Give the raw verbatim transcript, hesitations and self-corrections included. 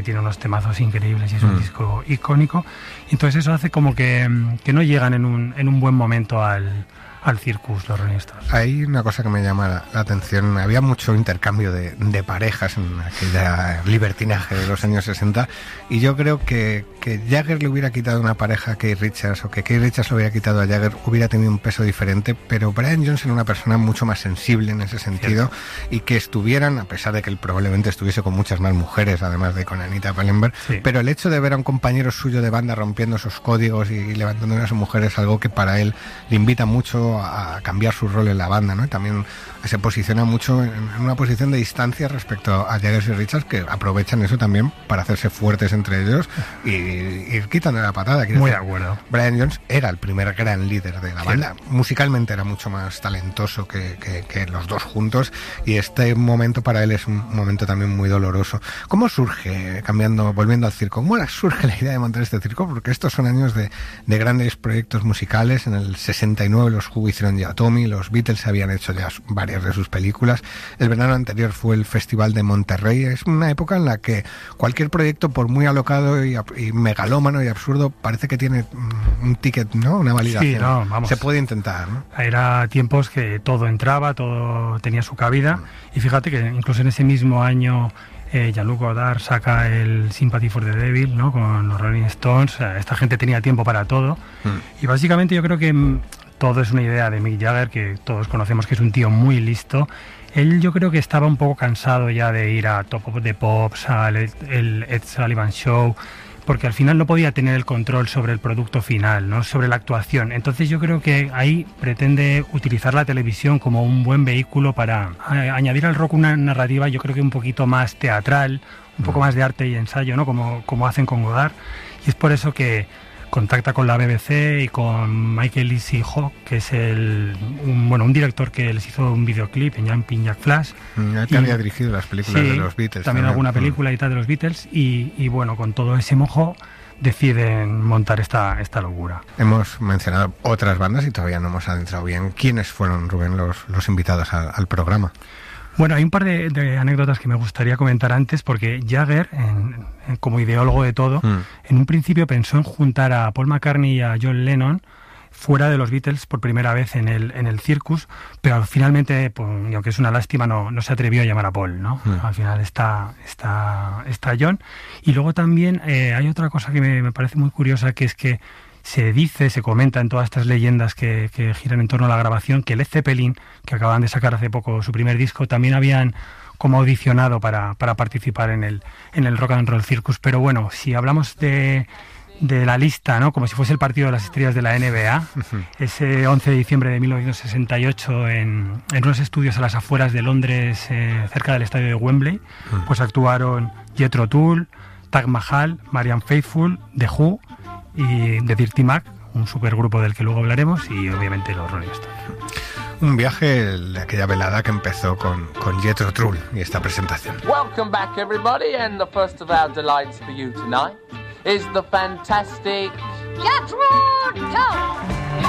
Tiene unos temazos increíbles y es un mm. disco icónico. Entonces eso hace como que, que no llegan en un, en un buen momento al, al Circus los Rolling Stones. Hay una cosa que me llama la, la atención. Había mucho intercambio de, de parejas en aquella libertinaje de los años sesenta, y yo creo que, que Jagger le hubiera quitado una pareja a Keith Richards, o que Keith Richards lo hubiera quitado a Jagger, hubiera tenido un peso diferente, pero Brian Jones era una persona mucho más sensible en ese sentido. Cierto. Y que estuvieran, a pesar de que él probablemente estuviese con muchas más mujeres, además de con Anita Pallenberg, sí. pero el hecho de ver a un compañero suyo de banda rompiendo esos códigos y, y levantando a su mujer es algo que para él le invita mucho a cambiar su rol en la banda, ¿no? Y también se posiciona mucho en una posición de distancia respecto a Jagger y Richards, que aprovechan eso también para hacerse fuertes entre ellos y ir quitando la patada. Muy decir, de acuerdo. Brian Jones era el primer gran líder de la banda. Sí. Musicalmente era mucho más talentoso que, que, que los dos juntos, y este momento para él es un momento también muy doloroso. ¿Cómo surge, cambiando, volviendo al circo, cómo surge la idea de montar este circo? Porque estos son años de, de grandes proyectos musicales. En el sesenta y nueve los Who hicieron ya Tommy, los Beatles habían hecho ya varias de sus películas. El verano anterior fue el Festival de Monterrey. Es una época en la que cualquier proyecto, por muy alocado y, y megalómano y absurdo, parece que tiene un ticket, ¿no? Una validación. Sí, no, vamos. Se puede intentar, ¿no? Era tiempos que todo entraba, todo tenía su cabida, mm. y fíjate que incluso en ese mismo año eh, Jean-Luc Godard saca el Sympathy for the Devil, ¿no? Con los Rolling Stones. O sea, esta gente tenía tiempo para todo, mm. y básicamente yo creo que todo es una idea de Mick Jagger, que todos conocemos que es un tío muy listo. Él yo creo que estaba un poco cansado ya de ir a Top of the Pops, al el Ed Sullivan Show, porque al final no podía tener el control sobre el producto final, ¿no? Sobre la actuación. Entonces yo creo que ahí pretende utilizar la televisión como un buen vehículo para añadir al rock una narrativa, yo creo que un poquito más teatral, un poco más de arte y ensayo, ¿no? Como, como hacen con Godard. Y es por eso que contacta con la B B C y con Michael Easy Hawke, que es el un, bueno, un director que les hizo un videoclip en Jumping Jack Flash. Mm, que había dirigido las películas, sí, de los Beatles. También, también alguna película mm. y tal de los Beatles. Y, y bueno, con todo ese mojo deciden montar esta, esta locura. Hemos mencionado otras bandas y todavía no hemos adentrado bien. ¿Quiénes fueron, Rubén, los, los invitados a, al programa? Bueno, hay un par de, de anécdotas que me gustaría comentar antes, porque Jagger, en, en, como ideólogo de todo, mm. en un principio pensó en juntar a Paul McCartney y a John Lennon fuera de los Beatles por primera vez en el, en el Circus, pero finalmente, pues, y aunque es una lástima, no, no se atrevió a llamar a Paul, ¿no? Mm. Al final está, está, está John. Y luego también eh, hay otra cosa que me, me parece muy curiosa, que es que se dice, se comenta en todas estas leyendas que, que giran en torno a la grabación, que Led Zeppelin, que acaban de sacar hace poco su primer disco, también habían como audicionado para, para participar en el, en el Rock and Roll Circus. Pero bueno, si hablamos de, de la lista, ¿no? Como si fuese el partido de las estrellas de la N B A, ese once de diciembre de mil novecientos sesenta y ocho en, en unos estudios a las afueras de Londres, eh, cerca del estadio de Wembley, pues actuaron Jethro Tull, Taj Mahal, Marianne Faithfull, The Who y The Dirty Mac, un supergrupo del que luego hablaremos, y obviamente los Rolling Stones. Un viaje de aquella velada que empezó con, con Jethro Tull y esta presentación. Welcome back everybody, and the first of our delights for you tonight is the fantastic Jethro Tull.